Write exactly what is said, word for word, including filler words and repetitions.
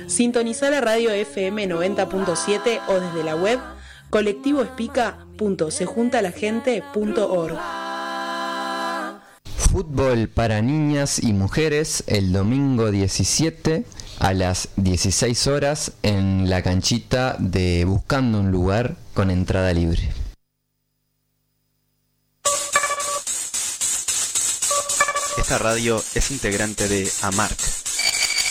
Sintonizá la radio F M noventa punto siete o desde la web colectivo espica punto se junta la gente punto org. Fútbol para niñas y mujeres el domingo diecisiete a las dieciséis horas en la canchita de Buscando un Lugar con entrada libre. Esta radio es integrante de AMARC,